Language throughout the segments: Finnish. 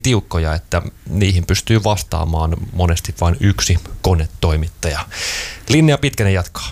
tiukkoja, että niihin pystyy vastaamaan monesti vain yksi konetoimittaja. Linnea Pitkänen jatkaa.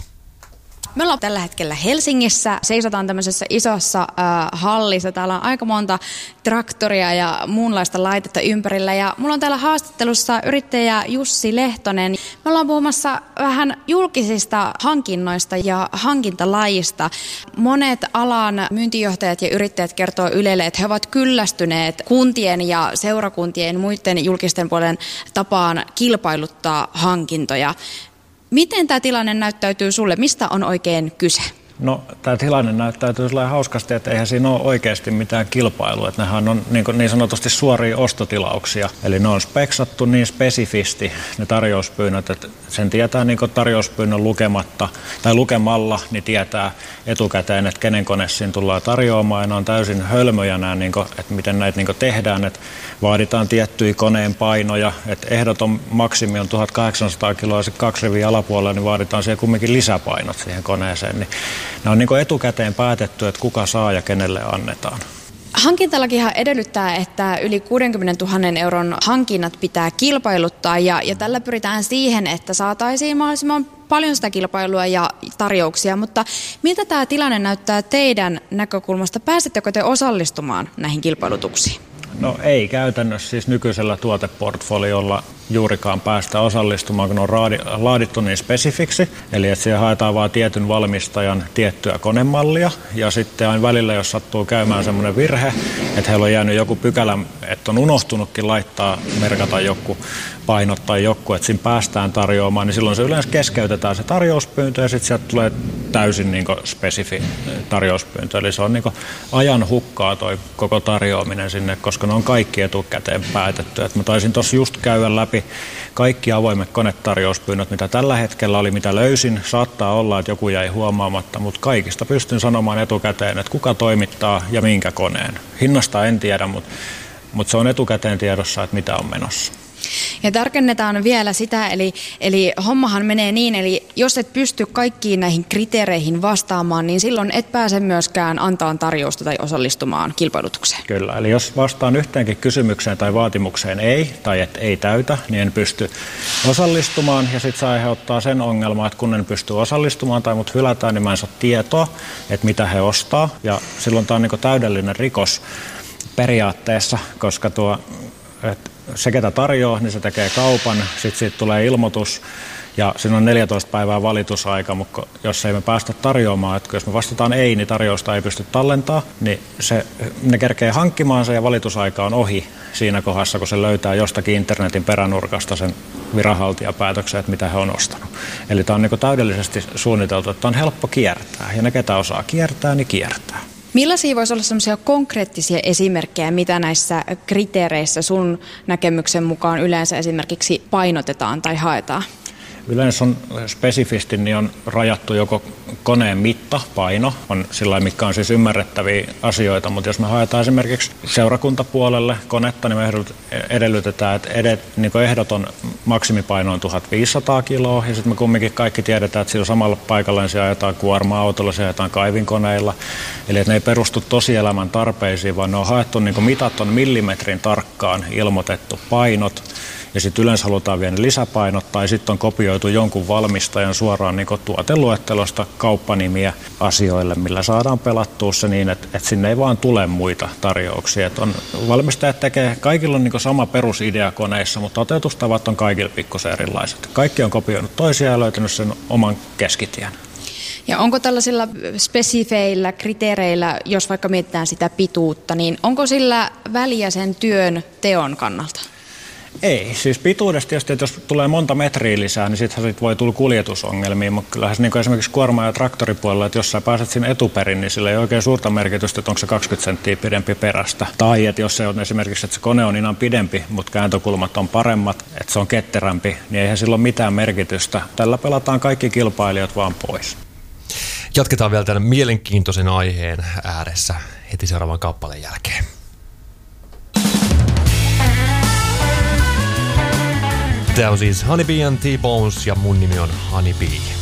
Me ollaan tällä hetkellä Helsingissä, seisotaan tämmöisessä isossa hallissa. Täällä on aika monta traktoria ja muunlaista laitetta ympärillä. Ja mulla on täällä haastattelussa yrittäjä Jussi Lehtonen. Me ollaan puhumassa vähän julkisista hankinnoista ja hankintalajista. Monet alan myyntijohtajat ja yrittäjät kertoo Ylelle, että he ovat kyllästyneet kuntien ja seurakuntien muiden julkisten puolen tapaan kilpailuttaa hankintoja. Miten tämä tilanne näyttäytyy sulle? Mistä on oikein kyse? No, tämä tilanne näyttäytyy sellainen hauskasti, että eihän siinä ole oikeasti mitään kilpailua. Että nehän on niin sanotusti suoria ostotilauksia. Eli ne on speksattu niin spesifisti, ne tarjouspyynnöt, että sen tietää niin tarjouspyynnön lukemalla, niin tietää etukäteen, että kenen kone siinä tullaan tarjoamaan. Ja ne on täysin hölmöjä nämä, että miten näitä tehdään. Että vaaditaan tiettyjä koneen painoja, että ehdoton maksimi on 1800 kiloa ja sitten 2 riviä alapuolella, niin vaaditaan siellä kumminkin lisäpainot siihen koneeseen. Niin ne on etukäteen päätetty, että kuka saa ja kenelle annetaan. Hankintalakihan edellyttää, että yli 60 000 euron hankinnat pitää kilpailuttaa ja tällä pyritään siihen, että saataisiin mahdollisimman paljon sitä kilpailua ja tarjouksia, mutta miltä tämä tilanne näyttää teidän näkökulmasta? Pääsettekö te osallistumaan näihin kilpailutuksiin? No ei käytännössä siis nykyisellä tuoteportfoliolla juurikaan päästä osallistumaan, kun ne on laadittu niin spesifiksi. Eli että siihen haetaan vain tietyn valmistajan tiettyä konemallia. Ja sitten aina välillä, jos sattuu käymään semmoinen virhe, että heillä on jäänyt joku pykälä, että on unohtunutkin merkata joku painot tai joku, että siinä päästään tarjoamaan, niin silloin se yleensä keskeytetään se tarjouspyyntö ja sitten sieltä tulee täysin spesifi tarjouspyyntö. Eli se on ajan hukkaa toi koko tarjoaminen sinne, koska ne on kaikki etukäteen päätetty. Et mä taisin tuossa just käydä läpi kaikki avoimet konetarjouspyynnöt, mitä tällä hetkellä oli, mitä löysin. Saattaa olla, että joku jäi huomaamatta, mutta kaikista pystyn sanomaan etukäteen, että kuka toimittaa ja minkä koneen. Hinnasta en tiedä, mutta se on etukäteen tiedossa, että mitä on menossa. Ja tarkennetaan vielä sitä, eli hommahan menee niin, eli jos et pysty kaikkiin näihin kriteereihin vastaamaan, niin silloin et pääse myöskään antaa tarjousta tai osallistumaan kilpailutukseen. Kyllä, eli jos vastaan yhteenkin kysymykseen tai vaatimukseen ei, tai et ei täytä, niin en pysty osallistumaan, ja sitten se aiheuttaa sen ongelman, että kun en pysty osallistumaan tai mut hylätään, niin mä en saa tietoa, että mitä he ostaa, ja silloin tämä on täydellinen rikos periaatteessa, koska se, ketä tarjoaa, niin se tekee kaupan, sitten siitä tulee ilmoitus ja siinä on 14 päivää valitusaika, mutta jos ei me päästä tarjoamaan, että jos me vastataan ei, niin tarjousta ei pysty tallentamaan, niin ne kerkee hankkimaan sen ja valitusaika on ohi siinä kohdassa, kun se löytää jostakin internetin peränurkasta sen viranhaltijapäätöksen, että mitä he on ostanut. Eli tämä on täydellisesti suunniteltu, että on helppo kiertää ja ne, ketä osaa kiertää, niin kiertää. Millaisia voisi olla sellaisia konkreettisia esimerkkejä, mitä näissä kriteereissä sun näkemyksen mukaan yleensä esimerkiksi painotetaan tai haetaan? Yleensä on spesifisti, niin on rajattu joko koneen mitta, paino, on sillä mikä on siis ymmärrettäviä asioita, mutta jos me haetaan esimerkiksi seurakuntapuolelle konetta, niin me edellytetään, että ehdoton maksimipaino on 1500 kiloa, ja sitten me kumminkin kaikki tiedetään, että sillä samalla paikalla niin se ajetaan kuorma-autolla, se ajetaan kaivinkoneilla, eli että ne ei perustu tosielämän tarpeisiin, vaan ne on haettu mitat on millimetrin tarkkaan ilmoitettu painot, ja sitten yleensä halutaan vielä lisäpainot, tai sitten on kopioitu jonkun valmistajan suoraan tuoteluettelosta kauppanimiä asioille, millä saadaan pelattua se niin, että sinne ei vaan tule muita tarjouksia. Valmistajat tekee, kaikilla on sama perusidea koneissa, mutta toteutustavat on kaikilla pikkusen erilaiset. Kaikki on kopioinut toisiaan ja löytänyt sen oman keskitien. Ja onko tällaisilla spesifeillä kriteereillä, jos vaikka mietitään sitä pituutta, niin onko sillä väliä sen työn teon kannalta? Ei, siis pituudesta tietysti, että jos tulee monta metriä lisää, niin sitten voi tulla kuljetusongelmia, mutta kyllähän se esimerkiksi kuorma- ja traktoripuolella, että jos sä pääset sinne etuperin, niin sillä ei oikein suurta merkitystä, että onko se 20 senttiä pidempi perästä. Tai että jos se on esimerkiksi, että se kone on ihan pidempi, mutta kääntökulmat on paremmat, että se on ketterämpi, niin eihän sillä ole mitään merkitystä. Tällä pelataan kaikki kilpailijat vaan pois. Jatketaan vielä tämän mielenkiintoisen aiheen ääressä heti seuraavan kappaleen jälkeen. Tämä on siis Honeybee and T-Bones ja mun nimi on Honeybee.